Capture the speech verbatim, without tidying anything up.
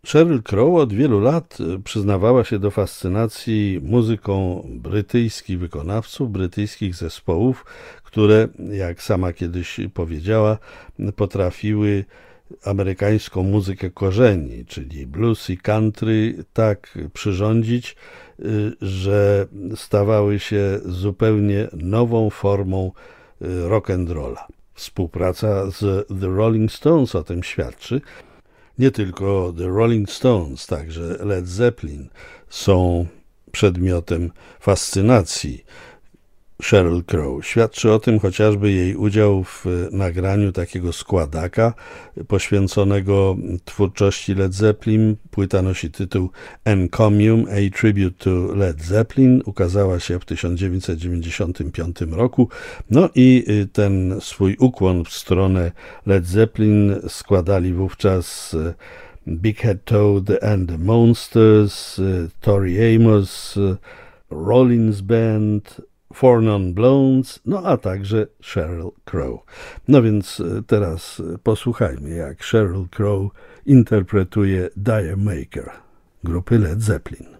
Sheryl Crow od wielu lat przyznawała się do fascynacji muzyką brytyjskich wykonawców, brytyjskich zespołów, które, jak sama kiedyś powiedziała, potrafiły amerykańską muzykę korzeni, czyli blues i country, tak przyrządzić, że stawały się zupełnie nową formą rock'n'rolla. Współpraca z The Rolling Stones o tym świadczy. Nie tylko The Rolling Stones, także Led Zeppelin są przedmiotem fascynacji Sheryl Crow. Świadczy o tym chociażby jej udział w nagraniu takiego składaka poświęconego twórczości Led Zeppelin. Płyta nosi tytuł Encomium, a Tribute to Led Zeppelin. Ukazała się w tysiąc dziewięćset dziewięćdziesiątym piątym roku. No i ten swój ukłon w stronę Led Zeppelin składali wówczas Big Head Toad and the Monsters, Tori Amos, Rollins Band, Four Non Blondes, no a także Sheryl Crow. No więc teraz posłuchajmy, jak Sheryl Crow interpretuje Dire Maker grupy Led Zeppelin.